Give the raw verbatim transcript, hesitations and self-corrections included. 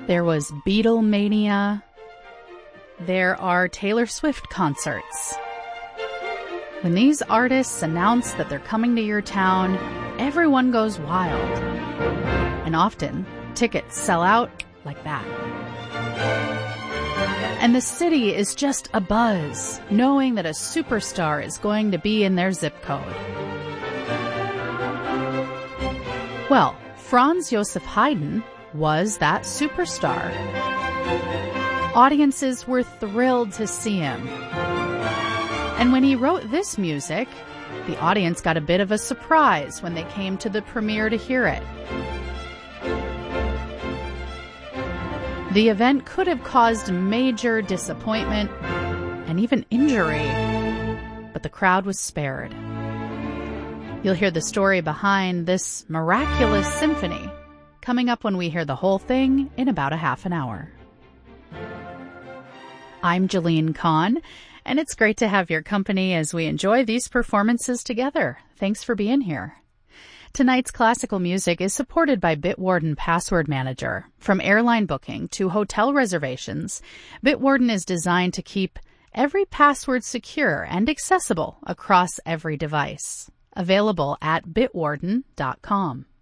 There was Beatlemania. There are Taylor Swift concerts. When these artists announce that they're coming to your town, everyone goes wild. And often, tickets sell out like that. And the city is just abuzz, knowing that a superstar is going to be in their zip code. Well, Franz Josef Haydn was that superstar. Audiences were thrilled to see him. And when he wrote this music, the audience got a bit of a surprise when they came to the premiere to hear it. The event could have caused major disappointment and even injury, but the crowd was spared. You'll hear the story behind this miraculous symphony coming up when we hear the whole thing in about a half an hour. I'm Jalene Kahn, and it's great to have your company as we enjoy these performances together. Thanks for being here. Tonight's classical music is supported by Bitwarden Password Manager. From airline booking to hotel reservations, Bitwarden is designed to keep every password secure and accessible across every device. Available at bitwarden dot com.